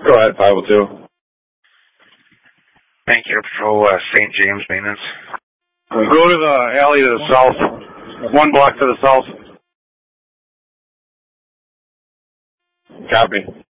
Go ahead, 502. Thank you, Patrol St. James Maintenance. Go to the alley to the south. 1 block to the south. Copy.